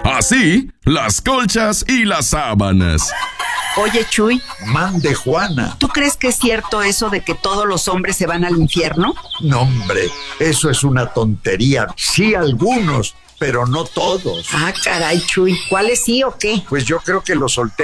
Así, las colchas y las sábanas. Oye, Chuy, Mande, Juana. ¿tú crees que es cierto eso de que todos los hombres se van al infierno? No, hombre, eso es una tontería. Sí, algunos, pero no todos. Ah, caray, Chuy, ¿cuáles sí o qué? Pues yo creo que los solteros